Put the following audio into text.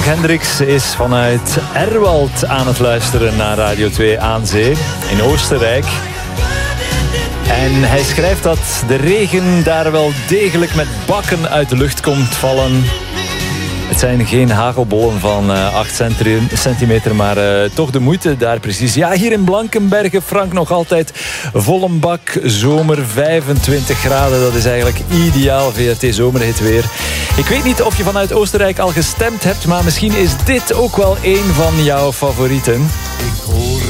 Frank Hendricks is vanuit Erwald aan het luisteren naar Radio 2 aan Zee in Oostenrijk. En hij schrijft dat de regen daar wel degelijk met bakken uit de lucht komt vallen. Het zijn geen hagelbollen van 8 centimeter, maar toch de moeite daar precies. Ja, hier in Blankenberge, Frank, nog altijd vol een bak zomer, 25 graden. Dat is eigenlijk ideaal VRT zomerhit weer. Ik weet niet of je vanuit Oostenrijk al gestemd hebt, maar misschien is dit ook wel een van jouw favorieten. Ik hoor